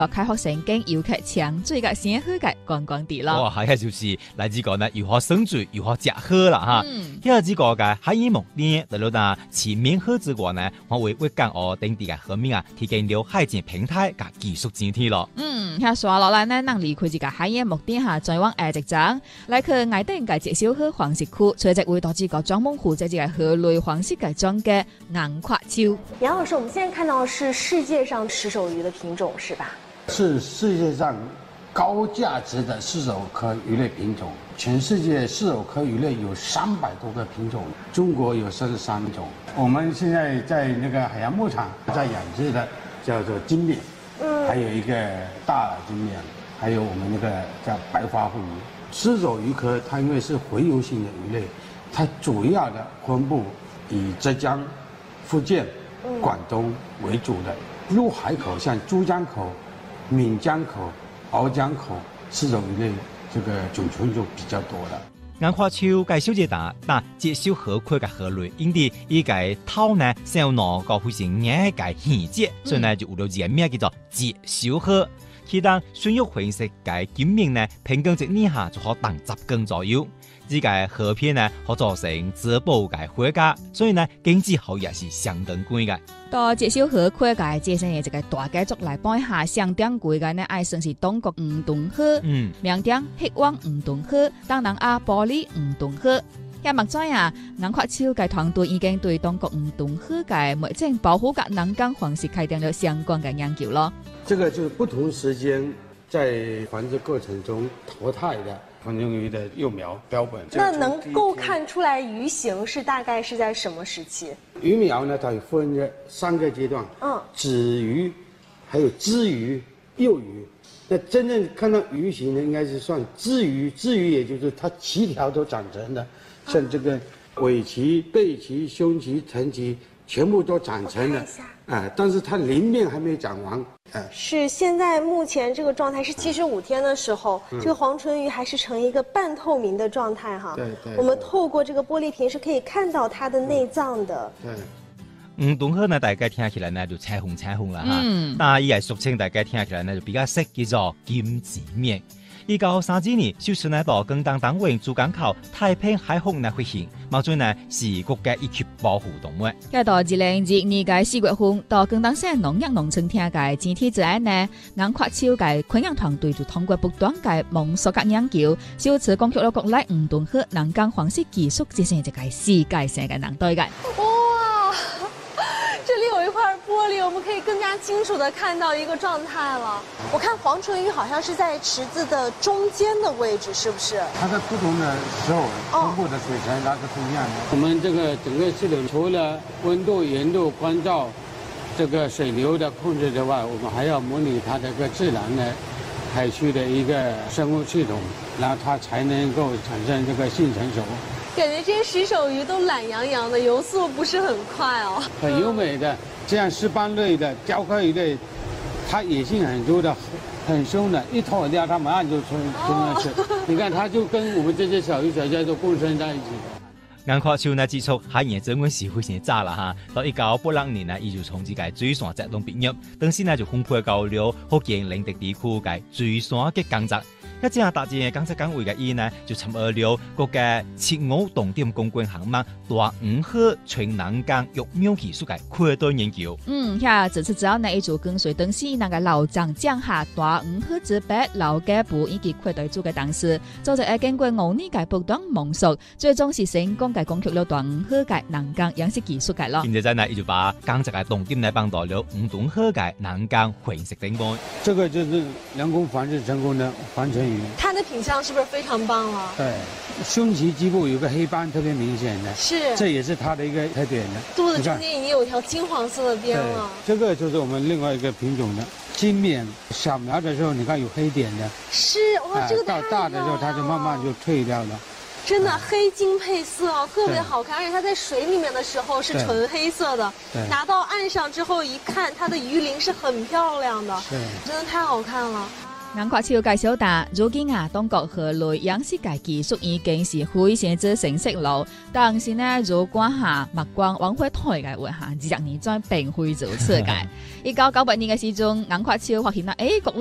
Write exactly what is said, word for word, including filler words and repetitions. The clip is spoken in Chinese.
開學成經要劇搶最嘅先好嘅觀光地咯。 哇，係就是來自講呢，如何生存，如何食好啦哈。第二支個嘅海鹽木店，嚟到呢前面好之外呢，我會會講我當地嘅後面啊，提供了海景平台嘅技術展廳咯。 嗯，下刷落嚟呢，能離開自個海鹽木店下，再往下直走，嚟去外地嘅介紹好黃石區，隨即會導致個裝夢湖，即係河類黃石嘅裝嘅硬殼礁。 楊老師，我們現在看到的是世界上石手魚的品種，是吧？ 是世界上高價值的石手科魚類品種，全世界石手科魚類有三百多個品種，中國有三十三種。我們現在在那個海洋牧場在養殖的叫做金臉，嗯，還有一個大耳金臉，還有我們那個叫白花腹魚。石手魚科它因為是洄游性的魚類，它主要的分布以浙江、福建、廣東為主的，入海口像珠江口、閩江口、灱江口石手魚類，這個種群就比較多了。 硬殼礁嘅小姐打，但介紹河區嘅河類，因啲依個頭呢，小腦個會成硬嘅細節，所以呢就有咗個名叫做介紹河。其當選用紅色嘅金面呢，平均值呢下就可當十斤左右。呢個河片呢，可做成滋補嘅貨架，所以呢經濟效益是相當貴嘅。 到介紹河區嘅介紹嘅一個大家族來幫一下相當貴嘅呢，愛算是東國五噸河，嗯，名點黑灣五噸河，當然啊玻璃五噸河。也莫知啊，硬殼礁嘅團隊已經對東國五噸河嘅每種保護嘅南港黃石開展咗相關嘅研究咯。 這個就是不同時間在繁殖過程中淘汰的黃鰭魚的幼苗標本。 那能夠看出來魚型是大概是在什麼時期？ 魚苗呢，它有分咗三個階段，嗯，子魚，還有枝魚、幼魚。那真正看到魚型呢，應該是算枝魚，枝魚也就是它鰭條都長成的，像這個尾鰭、背鰭、胸鰭、臀鰭全部都長成了，啊、呃，但是它鱗面還沒長完。呃、 是現在目前這個狀態是七十五天的時候，嗯、這個黃唇魚還是呈一個半透明的狀態哈。對對。我們透過這個玻璃瓶是可以看到它的內臟的。對。 五噸河呢，大家聽起來呢就彩虹彩虹啦哈，嗯、但係伊係俗稱大家聽起來呢就比較識叫做金子面。一九三幾年，小時呢到更當單位珠江口太平海虹呢飛行，冇準呢是國家一級保護動物。一到二零二二嘅四月份，到更當省農業農村廳嘅整體之後呢，硬殼礁嘅昆陽團隊就通過不斷嘅網索及研究，首次攻克咗國內五噸河南港黃石技術之成一個世界性嘅難對嘅。 哇！這裡有一塊玻璃，我們可以更加清楚地看到一個狀態了。我看黃唇魚好像是在池子的中間的位置，是不是？ 它在不同的時候分布的水層它是不一樣的。我們這個整個系統除了溫度、鹽度、光照、這個水流的控制之外，我們還要模擬它這個自然的海區的一個生物系統，然後它才能夠產生這個性成熟。 感覺這些石手魚都懶洋洋的，游速不是很快哦。 很優美的，這樣石斑類的、膠殼魚類，它野性很足的，很兇的，一脫掉它馬上就衝衝上去。你看，它就跟我們這些小魚小蝦都共生在一起。硬殼礁呢，自從海洋整個社會先炸啦哈，到一九八六年呢，伊就從這個水產活動畢業，當時呢就分配到了福建寧德地區嘅水產嘅工作。一隻啊，大隻嘅港式港會嘅伊呢，就參與了國家七五重點公關項目大五河全南港育苗技術嘅擴大研究。嗯，呀，這次只要呢一組跟隨登記那個老長江下大五河之北老家部以及擴大組嘅當時，就係經過五年嘅不斷摸索，最終是成功嘅攻克了大五河嘅南港養殖技術嘅咯。現在呢，伊就把港籍嘅重點呢放到了五噸河嘅南港黃石頂端。這個就是人工繁殖成功的黃唇魚。 它的品相是不是非常棒了？ 對，胸鰭基部有個黑斑特別明顯的，是，這也是它的一個特點的。 肚子中間已經有一條金黃色的邊了。 這個就是我們另外一個品種的金面，小苗的時候你看有黑點的， 是哇，這個到大的時候它就慢慢就退掉了。 真的黑金配色，特別好看，而且它在水裡面的時候是純黑色的，拿到岸上之後一看，它的魚鱗是很漂亮的，真的太好看了。 銀礦樹介紹到，如今啊，中國河內養殖嘅技術已經是非常之成熟咯。但是呢，如果下目光往回睇嘅話，嚇，二十年再並非如此嘅。一九九八年嘅時陣，銀礦樹發現啦，誒，國